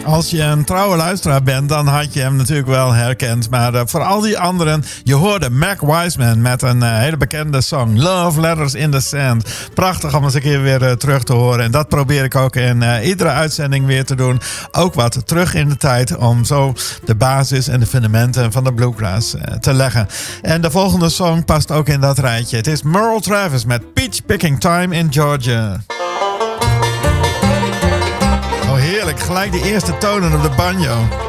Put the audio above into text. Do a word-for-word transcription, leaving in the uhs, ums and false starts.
Als je een trouwe luisteraar bent, dan had je hem natuurlijk wel herkend. Maar uh, voor al die anderen, je hoorde Mac Wiseman met een uh, hele bekende song. Love Letters in the Sand. Prachtig om eens een keer weer uh, terug te horen. En dat probeer ik ook in uh, iedere uitzending weer te doen. Ook wat terug in de tijd om zo de basis en de fundamenten van de bluegrass uh, te leggen. En de volgende song past ook in dat rijtje. Het is Merle Travis met Peach Picking Time in Georgia. Oh heerlijk, gelijk de eerste tonen op de banjo.